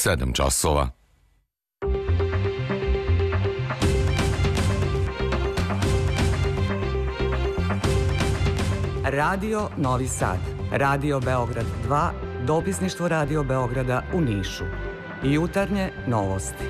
7 časova. Radio Novi Sad, Radio Beograd 2, dopisništvo Radio Beograda u Nišu. Jutarnje novosti.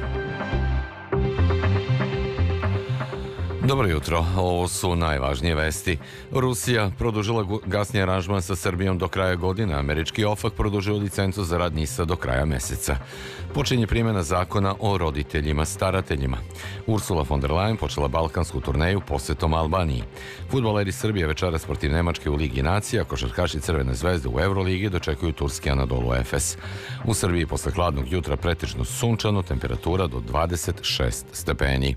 Dobro jutro, ovo su najvažnije vesti. Rusija produžila gasni aranžman sa Srbijom do kraja godine, američki OFAC produžio licencu za rad NIS-a do kraja meseca. Počinje primjena zakona o roditeljima starateljima. Ursula von der Leyen počela balkansku turneju posetom Albaniji. Fudbaleri Srbije večeras protiv Nemačke u Ligi nacija, košarkaši Crvene zvezde u Euroligi dočekuju turski Anadolu Efes. U Srbiji posle hladnog jutra pretežno sunčano, temperatura do 26 stepeni.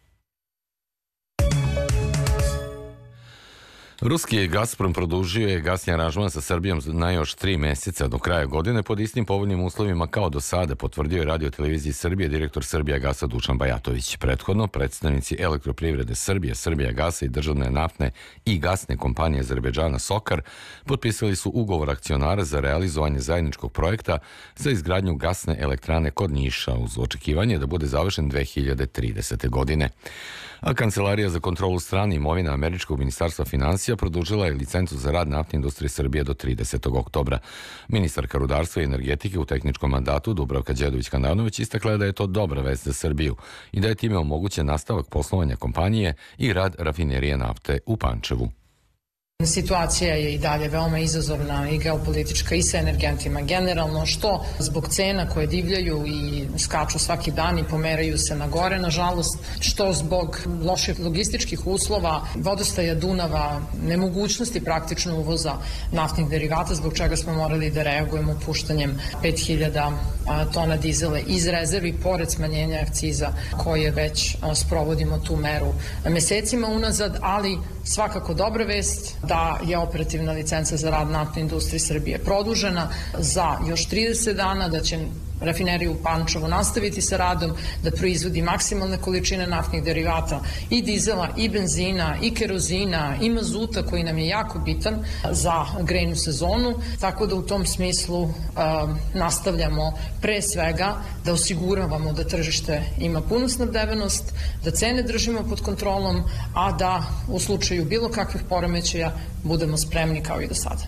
Ruski Gazprom produžio je gasni aranžman sa Srbijom na još 3 meseca do kraja godine pod istim povoljnim uslovima kao do sada, potvrdio je Radio televiziji Srbije direktor Srbijagasa Dušan Bajatović. Prethodno, predstavnici Elektroprivrede Srbije, Srbijagasa i državne naftne i gasne kompanije Azerbejdžana Sokar potpisali su ugovor akcionara za realizovanje zajedničkog projekta za izgradnju gasne elektrane kod Niša uz očekivanje da bude završen 2030. godine. A Kancelarija za kontrolu strane imovine američkog ministarstva finansija produžila je licencu za rad naftne industrije Srbije do 30. oktobra. Ministarka rudarstva i energetike u tehničkom mandatu Dubravka Đedović-Handanović istakla je da je to dobra vest za Srbiju i da je time omogućen nastavak poslovanja kompanije i rad rafinerije nafte u Pančevu. Situacija je i dalje veoma izazovna i geopolitička i sa energentima generalno, što zbog cena koje divljaju i skaču svaki dan i pomeraju se na gore, nažalost, što zbog loših logističkih uslova, vodostaja Dunava, nemogućnosti praktično uvoza naftnih derivata, zbog čega smo morali da reagujemo puštanjem 5000 tona dizela iz rezervi, pored smanjenja akciza koje već sprovodimo tu meru mesecima unazad, ali svakako dobra vest da je operativna licenca za rad naftne industrije Srbije produžena za još 30 dana, da će rafineriju u Pančevu nastaviti sa radom, da proizvodi maksimalne količine naftnih derivata i dizela, i benzina, i kerozina, i mazuta koji nam je jako bitan za grejnu sezonu, tako da u tom smislu nastavljamo pre svega da osiguravamo da tržište ima punu snabdevenost, da cene držimo pod kontrolom, a da u slučaju bilo kakvih poremećaja budemo spremni kao i do sada.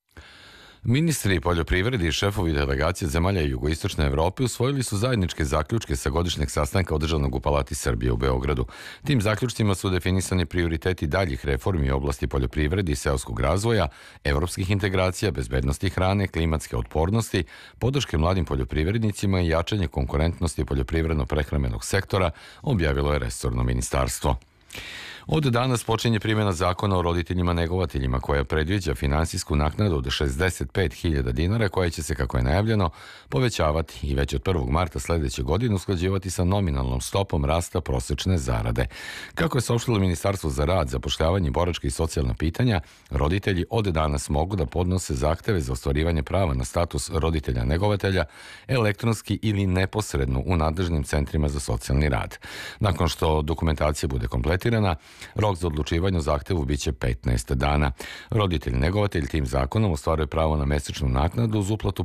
Ministri poljoprivrede i šefovi delegacije zemalja jugoistočne Evrope usvojili su zajedničke zaključke sa godišnjeg sastanka održanog u Palati Srbije u Beogradu. Tim zaključcima su definisani prioriteti daljih reformi u oblasti poljoprivrede i seoskog razvoja, evropskih integracija, bezbednosti hrane, klimatske otpornosti, podrške mladim poljoprivrednicima i jačanje konkurentnosti poljoprivredno-prehrambenog sektora, objavilo je resorno ministarstvo. Od danas počinje primjena zakona o roditeljima negovateljima koja predviđa finansijsku naknadu od 65.000 dinara koja će se, kako je najavljeno, povećavati i već od 1. marta sledeće godine usklađivati sa nominalnom stopom rasta prosečne zarade. Kako je saopštilo Ministarstvo za rad, zapošljavanje, boračka i socijalna pitanja, roditelji od danas mogu da podnose zahteve za ostvarivanje prava na status roditelja negovatelja elektronski ili neposredno u nadležnim centrima za socijalni rad. Nakon što dokumentacija bude kompletirana, rok za odlučivanje o zahtevu biće 15 dana. Roditelj negovatelj tim zakonom ostvaruje pravo na mesečnu naknadu uz uplatu